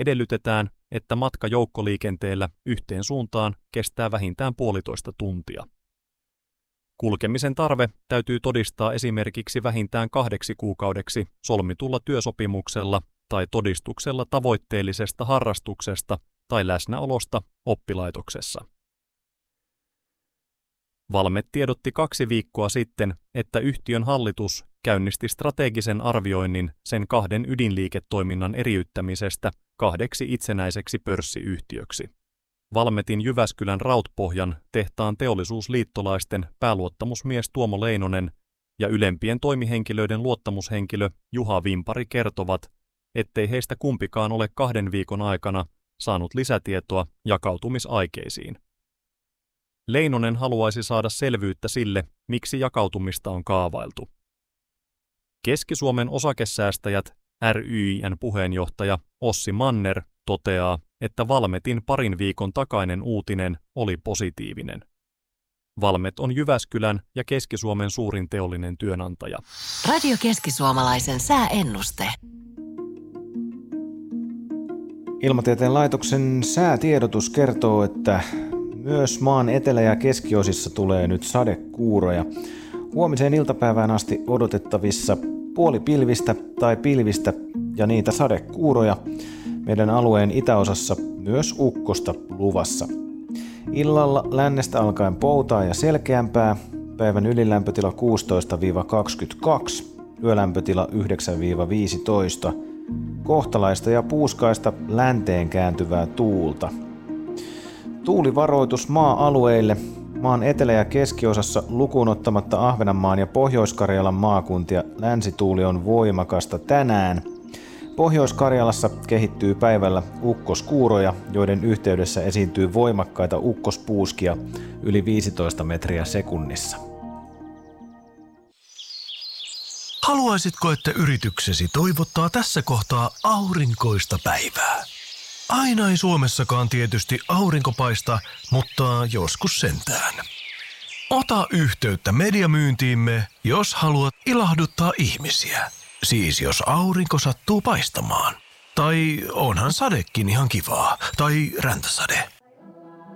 edellytetään, että matka joukkoliikenteellä yhteen suuntaan kestää vähintään 1,5 tuntia. Kulkemisen tarve täytyy todistaa esimerkiksi vähintään 2 kuukaudeksi solmitulla työsopimuksella tai todistuksella tavoitteellisesta harrastuksesta tai läsnäolosta oppilaitoksessa. Valmet tiedotti 2 viikkoa sitten, että yhtiön hallitus käynnisti strategisen arvioinnin sen 2 ydinliiketoiminnan eriyttämisestä 2 itsenäiseksi pörssiyhtiöksi. Valmetin Jyväskylän Rautpohjan tehtaan teollisuusliittolaisten pääluottamusmies Tuomo Leinonen ja ylempien toimihenkilöiden luottamushenkilö Juha Vimpari kertovat, ettei heistä kumpikaan ole 2 viikon aikana saanut lisätietoa jakautumisaikeisiin. Leinonen haluaisi saada selvyyttä sille, miksi jakautumista on kaavailtu. Keski-Suomen osakesäästäjät ry:n puheenjohtaja Ossi Manner toteaa, että Valmetin 2 viikon takainen uutinen oli positiivinen. Valmet on Jyväskylän ja Keski-Suomen suurin teollinen työnantaja. Radio Keski-Suomalaisen sääennuste. Ilmatieteen laitoksen säätiedotus kertoo, että myös maan etelä- ja keskiosissa tulee nyt sadekuuroja. Huomiseen iltapäivään asti odotettavissa puolipilvistä tai pilvistä ja niitä sadekuuroja. Meidän alueen itäosassa myös ukkosta luvassa. Illalla lännestä alkaen poutaa ja selkeämpää. Päivän ylilämpötila 16-22, yölämpötila 9-15. Kohtalaista ja puuskaista länteen kääntyvää tuulta. Tuulivaroitus maa-alueille. Maan etelä- ja keskiosassa lukuun ottamatta Ahvenanmaan ja Pohjois-Karjalan maakuntia länsituuli on voimakasta tänään. Pohjois-Karjalassa kehittyy päivällä ukkoskuuroja, joiden yhteydessä esiintyy voimakkaita ukkospuuskia yli 15 metriä sekunnissa. Haluaisitko, että yrityksesi toivottaa tässä kohtaa aurinkoista päivää? Aina ei Suomessakaan tietysti aurinko paista, mutta joskus sentään. Ota yhteyttä mediamyyntiimme, jos haluat ilahduttaa ihmisiä. Siis jos aurinko sattuu paistamaan. Tai onhan sadekin ihan kivaa. Tai räntäsade.